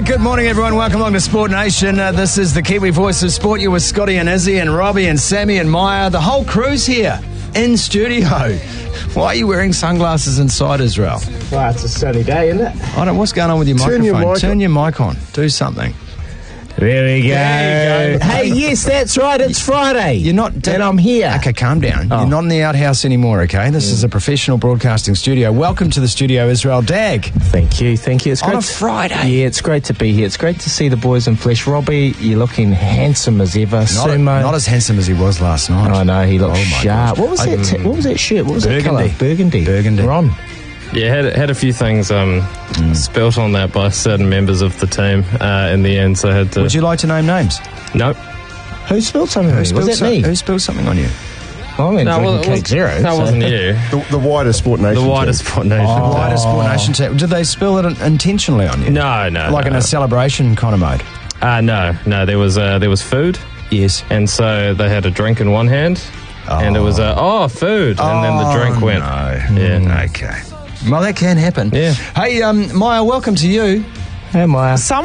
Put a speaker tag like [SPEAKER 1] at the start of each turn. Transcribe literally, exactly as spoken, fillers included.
[SPEAKER 1] Good morning, everyone. Welcome along to Sport Nation. Uh, this is the Kiwi Voice of Sport. You're with Scotty and Izzy and Robbie and Sammy and Maya. The whole crew's here in studio. Why are you wearing sunglasses inside, Israel?
[SPEAKER 2] Well, it's a sunny day, isn't it?
[SPEAKER 1] I don't. What's going on with your
[SPEAKER 2] Turn
[SPEAKER 1] microphone?
[SPEAKER 2] your mic
[SPEAKER 1] Turn
[SPEAKER 2] on.
[SPEAKER 1] your mic on. Do something.
[SPEAKER 2] There we go.
[SPEAKER 1] There you go.
[SPEAKER 2] Hey, yes, that's right. It's Friday.
[SPEAKER 1] You're not.
[SPEAKER 2] And I'm here.
[SPEAKER 1] Okay, calm down.
[SPEAKER 2] Oh.
[SPEAKER 1] You're not in the outhouse anymore. Okay, this
[SPEAKER 2] Mm.
[SPEAKER 1] is a professional broadcasting studio. Welcome to the studio, Israel Dag.
[SPEAKER 2] Thank you, thank you. It's
[SPEAKER 1] On
[SPEAKER 2] great
[SPEAKER 1] a
[SPEAKER 2] to-
[SPEAKER 1] Friday.
[SPEAKER 2] Yeah, it's great to be here. It's great to see the boys in flesh. Robbie, you're looking handsome as ever.
[SPEAKER 1] Not,
[SPEAKER 2] Sumo.
[SPEAKER 1] not as handsome as he was last night.
[SPEAKER 2] I know, he looks
[SPEAKER 1] Oh, my
[SPEAKER 2] sharp.
[SPEAKER 1] gosh.
[SPEAKER 2] What was
[SPEAKER 1] I-
[SPEAKER 2] that? T- what was that shirt? What was
[SPEAKER 1] Burgundy.
[SPEAKER 2] that colour? Burgundy.
[SPEAKER 1] Burgundy.
[SPEAKER 2] Ron.
[SPEAKER 3] Yeah, had had a few things um,
[SPEAKER 1] Mm.
[SPEAKER 3] spilt on that by certain members of the team uh, in the end, so I had to.
[SPEAKER 1] Would you like to name names?
[SPEAKER 3] Nope.
[SPEAKER 2] Who spilled something on
[SPEAKER 1] Who
[SPEAKER 2] you?
[SPEAKER 1] spilled
[SPEAKER 2] Was that
[SPEAKER 1] some-
[SPEAKER 2] me?
[SPEAKER 1] Who spilled something on you?
[SPEAKER 2] Well, I'm going to
[SPEAKER 3] No,
[SPEAKER 2] drink
[SPEAKER 3] well,
[SPEAKER 2] a
[SPEAKER 3] it
[SPEAKER 2] Cake
[SPEAKER 3] was-
[SPEAKER 2] Zero.
[SPEAKER 3] That
[SPEAKER 2] so-
[SPEAKER 3] wasn't you.
[SPEAKER 4] The, the wider Sport Nation.
[SPEAKER 3] The wider
[SPEAKER 4] team.
[SPEAKER 3] Sport Nation.
[SPEAKER 1] The wider Sport Nation team. Did they spill it in- intentionally on you?
[SPEAKER 3] No, no.
[SPEAKER 1] Like
[SPEAKER 3] no.
[SPEAKER 1] in a celebration kind of mode?
[SPEAKER 3] Uh, no, no. There was uh, there was food,
[SPEAKER 1] Yes.
[SPEAKER 3] and so they had a drink in one hand, and it was uh, oh food, and then the drink
[SPEAKER 1] Oh,
[SPEAKER 3] went.
[SPEAKER 1] No.
[SPEAKER 3] Yeah.
[SPEAKER 1] Okay. Well, that can happen.
[SPEAKER 3] Yeah.
[SPEAKER 1] Hey, um, Maya, welcome to you.
[SPEAKER 2] Hey, Maya.